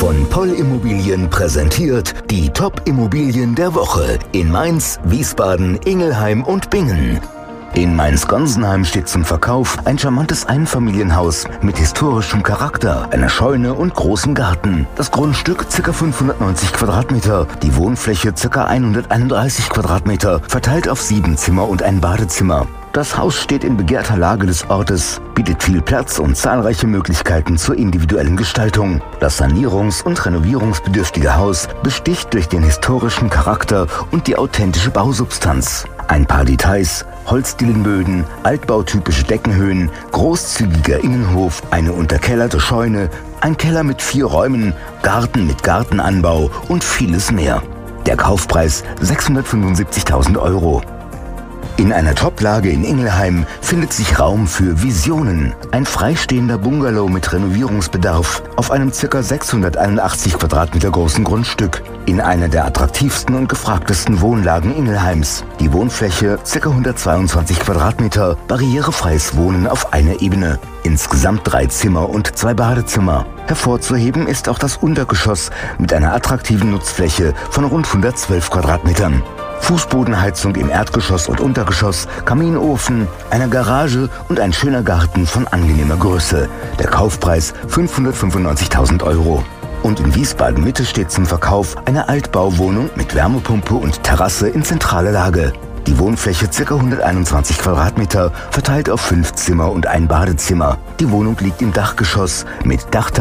Von Poll Immobilien präsentiert die Top-Immobilien der Woche in Mainz, Wiesbaden, Ingelheim und Bingen. In Mainz-Gonsenheim steht zum Verkauf ein charmantes Einfamilienhaus mit historischem Charakter, einer Scheune und großem Garten. Das Grundstück ca. 590 Quadratmeter, die Wohnfläche ca. 131 Quadratmeter, verteilt auf 7 Zimmer und ein Badezimmer. Das Haus steht in begehrter Lage des Ortes, bietet viel Platz und zahlreiche Möglichkeiten zur individuellen Gestaltung. Das sanierungs- und renovierungsbedürftige Haus besticht durch den historischen Charakter und die authentische Bausubstanz. Ein paar Details: Holzdielenböden, altbautypische Deckenhöhen, großzügiger Innenhof, eine unterkellerte Scheune, ein Keller mit 4 Räumen, Garten mit Gartenanbau und vieles mehr. Der Kaufpreis 675.000 Euro. In einer Top-Lage in Ingelheim findet sich Raum für Visionen. Ein freistehender Bungalow mit Renovierungsbedarf auf einem ca. 681 Quadratmeter großen Grundstück in einer der attraktivsten und gefragtesten Wohnlagen Ingelheims. Die Wohnfläche ca. 122 Quadratmeter, barrierefreies Wohnen auf einer Ebene. Insgesamt 3 Zimmer und 2 Badezimmer. Hervorzuheben ist auch das Untergeschoss mit einer attraktiven Nutzfläche von rund 112 Quadratmetern. Fußbodenheizung im Erdgeschoss und Untergeschoss, Kaminofen, eine Garage und ein schöner Garten von angenehmer Größe. Der Kaufpreis 595.000 Euro. Und in Wiesbaden Mitte steht zum Verkauf eine Altbauwohnung mit Wärmepumpe und Terrasse in zentraler Lage. Die Wohnfläche ca. 121 Quadratmeter, verteilt auf 5 Zimmer und ein Badezimmer. Die Wohnung liegt im Dachgeschoss mit Dachterrasse